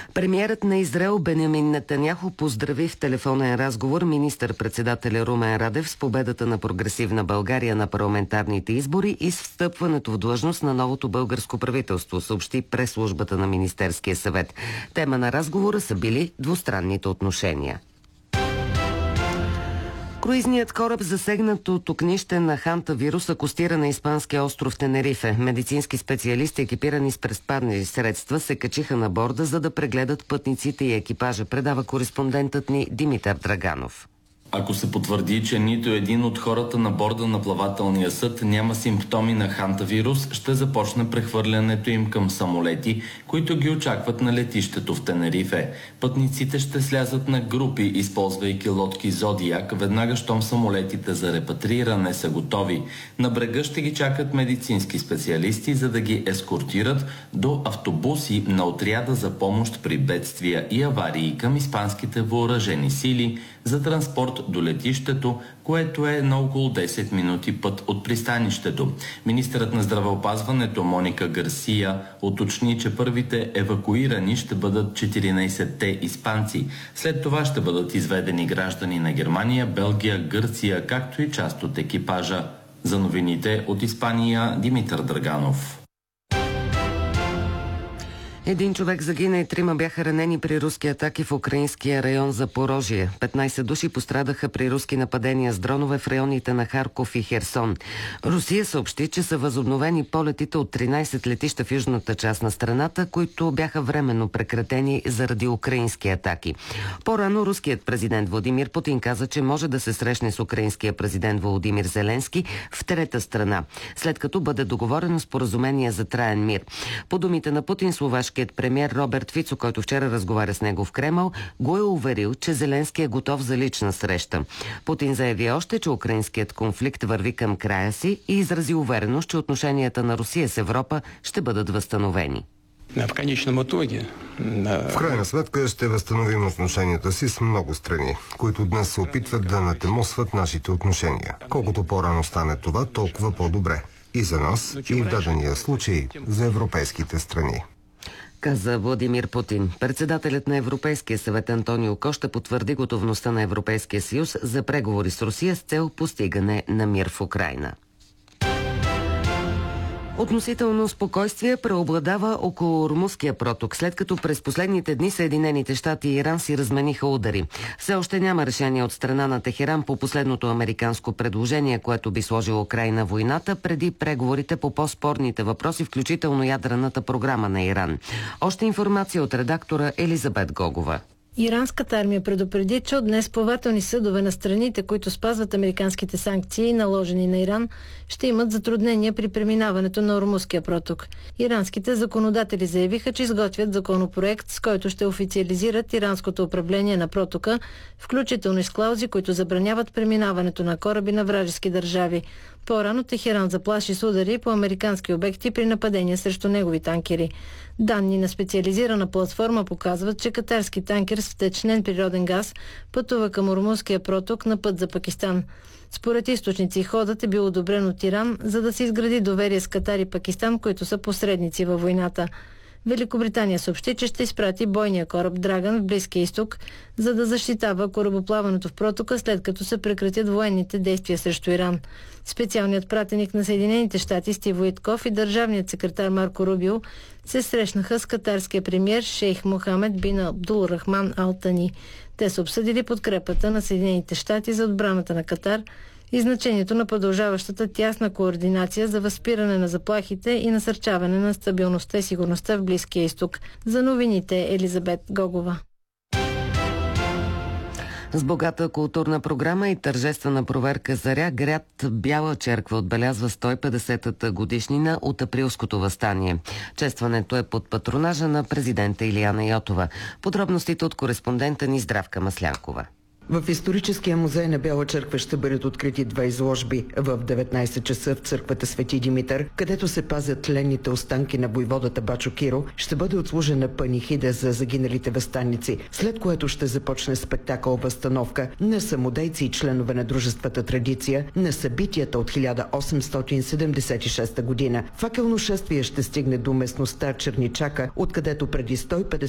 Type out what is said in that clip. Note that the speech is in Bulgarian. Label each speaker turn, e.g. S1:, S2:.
S1: Премиерът на Израел Бенямин Нетаняху поздрави в телефонен разговор министър-председателя Румен Радев с победата на Прогресивна България на парламентарните избори и с встъпването в длъжност на новото българско правителство, съобщи пресслужбата на Министерския съвет. Тема на разговора са били двустранните отношения. Круизният кораб, засегнат от огнищен хантавирус, акостира на испанския остров Тенерифе. Медицински специалисти, екипирани с предпазни средства, се качиха на борда, за да прегледат пътниците и екипажа, предава кореспондентът ни Димитър Драганов.
S2: Ако се потвърди, че нито един от хората на борда на плавателния съд няма симптоми на хантавирус, ще започне прехвърлянето им към самолети, които ги очакват на летището в Тенерифе. Пътниците ще слязат на групи, използвайки лодки Зодиак, веднага щом самолетите за репатриране са готови. На брега ще ги чакат медицински специалисти, за да ги ескортират до автобуси на отряда за помощ при бедствия и аварии към испанските въоръжени сили за транспорт до летището, което е на около 10 минути път от пристанището. Министърът на здравеопазването Моника Гарсия уточни, че първите евакуирани ще бъдат 14-те испанци. След това ще бъдат изведени граждани на Германия, Белгия, Гърция, както и част от екипажа. За новините от Испания, Димитър Драганов.
S1: Един човек загина и 3 бяха ранени при руски атаки в украинския район Запорожие. 15 души пострадаха при руски нападения с дронове в районите на Харков и Херсон. Русия съобщи, че са възобновени полетите от 13 летища в южната част на страната, които бяха временно прекратени заради украински атаки. По-рано руският президент Владимир Путин каза, че може да се срещне с украинския президент Володимир Зеленски в трета страна, след като бъде договорено споразумение за траен мир. По думите на Путин, словашкият премиер Роберт Фицо, който вчера разговаря с него в Кремъл, го е уверил, че Зеленски е готов за лична среща. Путин заяви още, че украинският конфликт върви към края си и изрази увереност, че отношенията на Русия с Европа ще бъдат възстановени.
S3: В крайна сметка ще възстановим отношенията си с много страни, които днес се опитват да натемосват нашите отношения. Колкото по-рано стане това, толкова по-добре. И за нас, и в дадения случай за европейските страни,
S1: каза Владимир Путин. Председателят на Европейския съвет Антонио Кошта потвърди готовността на Европейския съюз за преговори с Русия с цел постигане на мир в Украйна. Относително спокойствие преобладава около Ормузския проток, след като през последните дни Съединените щати и Иран си размениха удари. Все още няма решение от страна на Техеран по последното американско предложение, което би сложило край на войната преди преговорите по по-спорните въпроси, включително ядрената програма на Иран. Още информация от редактора Елизабет Гогова.
S4: Иранската армия предупреди, че от днес плавателни съдове на страните, които спазват американските санкции, наложени на Иран, ще имат затруднения при преминаването на Ормузския проток. Иранските законодатели заявиха, че изготвят законопроект, с който ще официализират иранското управление на протока, включително и с клаузи, които забраняват преминаването на кораби на вражески държави. По-рано Техеран заплаши с удари по американски обекти при нападения срещу негови танкери. Данни на специализирана платформа показват, че катарски танкер с втечнен природен газ пътува към Ормузския проток на път за Пакистан. Според източници, ходът е бил одобрен от Иран, за да се изгради доверие с Катар и Пакистан, които са посредници във войната. Великобритания съобщи, че ще изпрати бойния кораб Драган в Близкия изток, за да защитава корабоплаването в протока, след като се прекратят военните действия срещу Иран. Специалният пратеник на Съединените щати Стив Уитков и държавният секретар Марко Рубио се срещнаха с катарския премиер шейх Мохамед бин Абдул Рахман Ал Тани. Те са обсъдили подкрепата на Съединените щати за отбраната на Катар и значението на продължаващата тясна координация за възпиране на заплахите и насърчаване на стабилността и сигурността в Близкия изток. За новините Елизабет Гогова.
S1: С богата културна програма и тържествена проверка заря, град Бяла черква отбелязва 150-та годишнина от априлското въстание. Честването е под патронажа на президента Илияна Йотова. Подробностите от кореспондента ни Здравка Маслянкова.
S5: В историческия музей на Бяла черква ще бъдат открити 2 изложби. В 19 часа в църквата Свети Димитър, където се пазят тленните останки на войводата Бачо Киро, ще бъде отслужена панихида за загиналите въстаници, след което ще започне спектакъл-възстановка на самодейци и членове на дружествата Традиция на събитията от 1876 година. Факелно шествие ще стигне до местността Черничака, откъдето преди 150